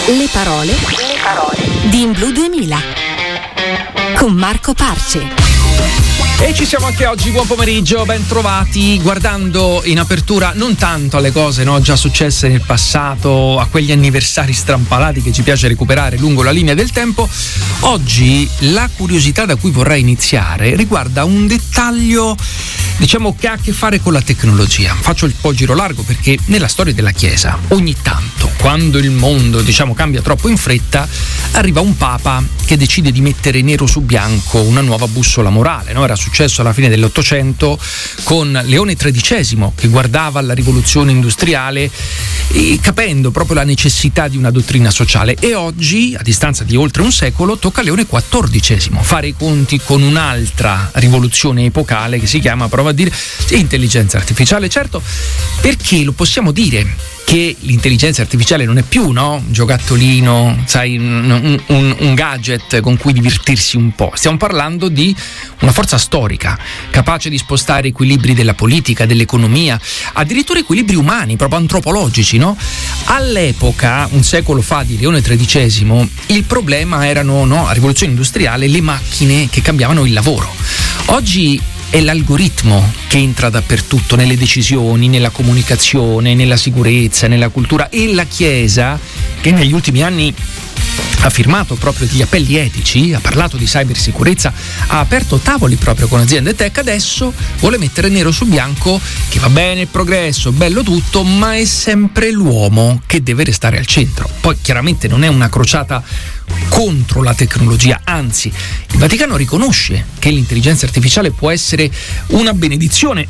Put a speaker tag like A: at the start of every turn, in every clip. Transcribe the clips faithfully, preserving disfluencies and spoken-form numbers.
A: Le parole, le parole di In Blu duemila con Marco Parce.
B: E ci siamo anche oggi, buon pomeriggio, ben trovati, guardando in apertura non tanto alle cose no, già successe nel passato, a quegli anniversari strampalati che ci piace recuperare lungo la linea del tempo. Oggi la curiosità da cui vorrei iniziare riguarda un dettaglio, diciamo, che ha a che fare con la tecnologia. Faccio il po' giro largo perché nella storia della Chiesa ogni tanto, quando il mondo, diciamo, cambia troppo in fretta, arriva un papa che decide di mettere nero su bianco una nuova bussola morale, no? Era successo alla fine dell'Ottocento con Leone tredicesimo, che guardava alla rivoluzione industriale e capendo proprio la necessità di una dottrina sociale, e oggi, a distanza di oltre un secolo, tocca a Leone quattordicesimo fare i conti con un'altra rivoluzione epocale che si chiama, prova a dire, intelligenza artificiale. Certo, perché lo possiamo dire che l'intelligenza artificiale non è più, no? Un giocattolino, sai, un, un, un gadget con cui divertirsi un po'. Stiamo parlando di una forza storica, capace di spostare equilibri della politica, dell'economia, addirittura equilibri umani, proprio antropologici, no? All'epoca, un secolo fa, di Leone tredicesimo, il problema erano, no, la rivoluzione industriale, le macchine che cambiavano il lavoro. Oggi è l'algoritmo che entra dappertutto, nelle decisioni, nella comunicazione, nella sicurezza, nella cultura, e la Chiesa, che negli ultimi anni ha firmato proprio degli appelli etici, ha parlato di cybersicurezza, ha aperto tavoli proprio con aziende tech, adesso vuole mettere nero su bianco che va bene il progresso, bello tutto, ma è sempre l'uomo che deve restare al centro. Poi chiaramente non è una crociata contro la tecnologia, anzi il Vaticano riconosce che l'intelligenza artificiale può essere una benedizione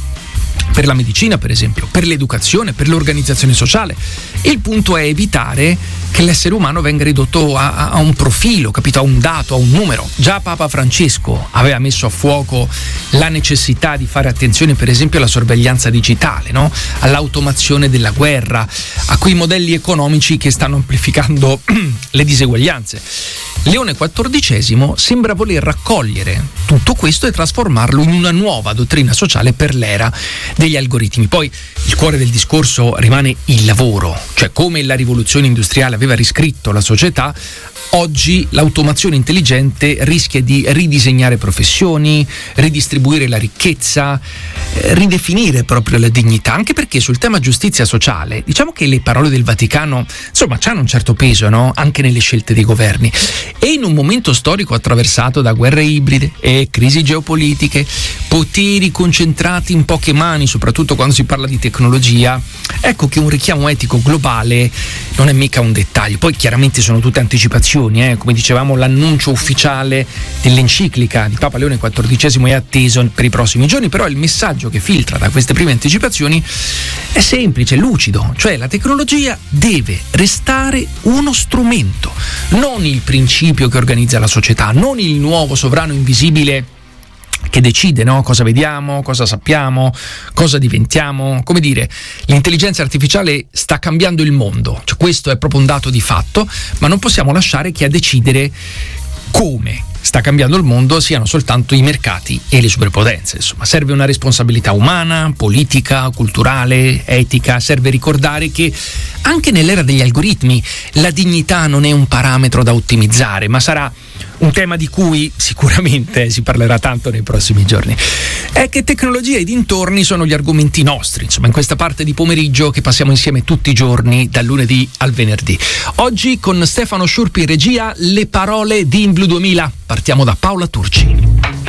B: per la medicina, per esempio, per l'educazione, per l'organizzazione sociale. Il punto è evitare che l'essere umano venga ridotto a, a un profilo, capito, a un dato, a un numero. Già Papa Francesco aveva messo a fuoco la necessità di fare attenzione, per esempio, alla sorveglianza digitale, no? All'automazione della guerra, a quei modelli economici che stanno amplificando le diseguaglianze. Leone quattordicesimo sembra voler raccogliere tutto questo e trasformarlo in una nuova dottrina sociale per l'era degli algoritmi. Poi il cuore del discorso rimane il lavoro, cioè come la rivoluzione industriale aveva riscritto la società, oggi l'automazione intelligente rischia di ridisegnare professioni, ridistribuire la ricchezza, eh, ridefinire proprio la dignità, anche perché sul tema giustizia sociale, diciamo che le parole del Vaticano, insomma, hanno un certo peso, no? Anche nelle scelte dei governi. E in un momento storico attraversato da guerre ibride e crisi geopolitiche, poteri concentrati in poche mani, soprattutto quando si parla di tecnologia, ecco che un richiamo etico globale non è mica un dettaglio. Poi chiaramente sono tutte anticipazioni, eh? Come dicevamo, l'annuncio ufficiale dell'enciclica di Papa Leone quattordicesimo è atteso per i prossimi giorni, però il messaggio che filtra da queste prime anticipazioni è semplice, lucido, cioè la tecnologia deve restare uno strumento, non il principio che organizza la società, non il nuovo sovrano invisibile che decide, no? Cosa vediamo, cosa sappiamo, cosa diventiamo. Come dire, l'intelligenza artificiale sta cambiando il mondo, cioè questo è proprio un dato di fatto, ma non possiamo lasciare che a decidere come sta cambiando il mondo siano soltanto i mercati e le superpotenze. Insomma, serve una responsabilità umana, politica, culturale, etica. Serve ricordare che anche nell'era degli algoritmi la dignità non è un parametro da ottimizzare, ma sarà un tema di cui sicuramente si parlerà tanto nei prossimi giorni. È che tecnologia e dintorni sono gli argomenti nostri, insomma, in questa parte di pomeriggio che passiamo insieme tutti i giorni, dal lunedì al venerdì. Oggi con Stefano Sciurpi in regia, le parole di In Blu duemila. Partiamo da Paola Turci.